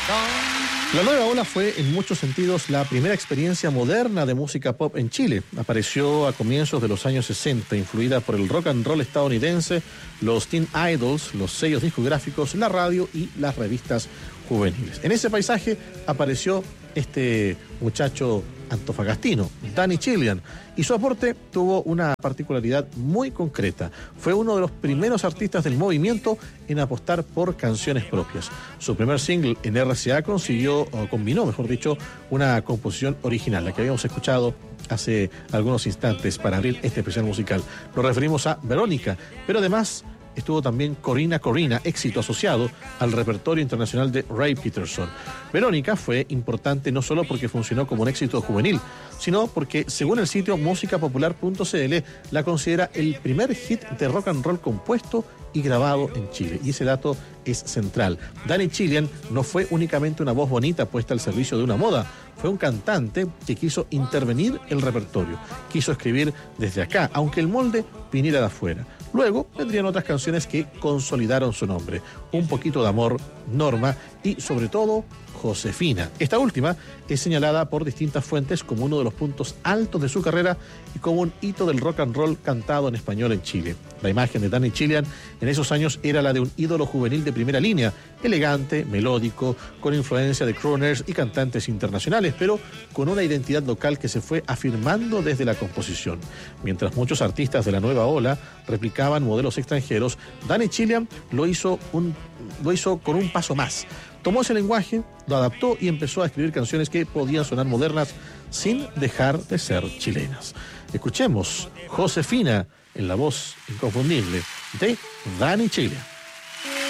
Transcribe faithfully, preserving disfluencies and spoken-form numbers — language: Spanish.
La nueva ola fue, en muchos sentidos, la primera experiencia moderna de música pop en Chile. Apareció a comienzos de los años sesenta, influida por el rock and roll estadounidense, los teen idols, los sellos discográficos, la radio y las revistas juveniles. En ese paisaje apareció este muchacho antofagastino, Danny Chilean, y su aporte tuvo una particularidad muy concreta. Fue uno de los primeros artistas del movimiento en apostar por canciones propias. Su primer single en R C A consiguió, o combinó, mejor dicho, una composición original, la que habíamos escuchado hace algunos instantes para abrir este especial musical. Nos referimos a Verónica, pero además estuvo también Corina Corina, éxito asociado al repertorio internacional de Ray Peterson. Verónica fue importante no solo porque funcionó como un éxito juvenil, sino porque, según el sitio música popular punto c l, la considera el primer hit de rock and roll compuesto y grabado en Chile. Y ese dato es central. Danny Chilean no fue únicamente una voz bonita puesta al servicio de una moda, fue un cantante que quiso intervenir el repertorio, quiso escribir desde acá, aunque el molde viniera de afuera. Luego vendrían otras canciones que consolidaron su nombre. Un poquito de amor, Norma y, sobre todo, Josefina. Esta última es señalada por distintas fuentes como uno de los puntos altos de su carrera y como un hito del rock and roll cantado en español en Chile. La imagen de Danny Chilean en esos años era la de un ídolo juvenil de primera línea, elegante, melódico, con influencia de crooners y cantantes internacionales, pero con una identidad local que se fue afirmando desde la composición. Mientras muchos artistas de la nueva ola replicaban modelos extranjeros, Danny Chilean lo hizo, un, lo hizo con un paso más. Tomó ese lenguaje, lo adaptó y empezó a escribir canciones que podían sonar modernas sin dejar de ser chilenas. Escuchemos Josefina en la voz inconfundible de Danny Chilean.